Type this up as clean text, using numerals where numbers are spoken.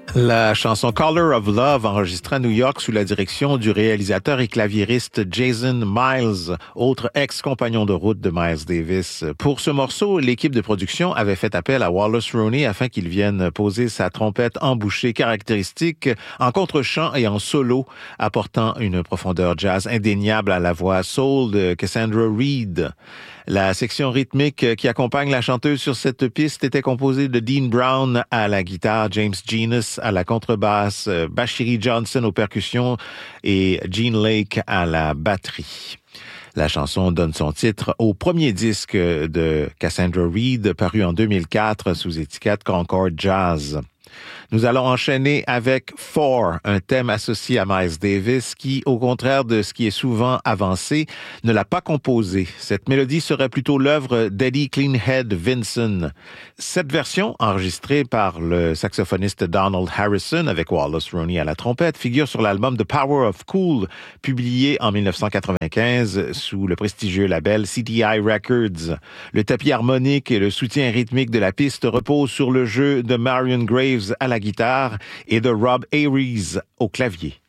La chanson Color of Love, enregistrée à New York sous la direction du réalisateur et claviériste Jason Miles, autre ex-compagnon de route de Miles Davis. Pour ce morceau, l'équipe de production avait fait appel à Wallace Roney afin qu'il vienne poser sa trompette embouchée caractéristique en contre-chant et en solo, apportant une profondeur jazz indéniable à la voix soul de Cassandra Reed. La section rythmique qui accompagne la chanteuse sur cette piste était composée de Dean Brown à la guitare, James Genus à la contrebasse, Bashiri Johnson aux percussions et Gene Lake à la batterie. La chanson donne son titre au premier disque de Cassandra Reed, paru en 2004 sous étiquette Concord Jazz. Nous allons enchaîner avec Four, un thème associé à Miles Davis qui, au contraire de ce qui est souvent avancé, ne l'a pas composé. Cette mélodie serait plutôt l'œuvre d'Eddie Cleanhead Vinson. Cette version, enregistrée par le saxophoniste Donald Harrison avec Wallace Roney à la trompette, figure sur l'album The Power of Cool, publié en 1995 sous le prestigieux label CTI Records. Le tapis harmonique et le soutien rythmique de la piste reposent sur le jeu de Marion Graves à la guitare et de Rob Ayres au clavier.